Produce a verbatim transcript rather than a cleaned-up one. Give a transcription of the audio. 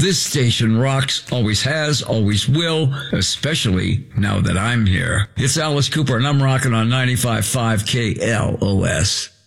This station rocks, always has, always will, especially now that I'm here. It's Alice Cooper, and I'm rocking on ninety-five point five K L O S.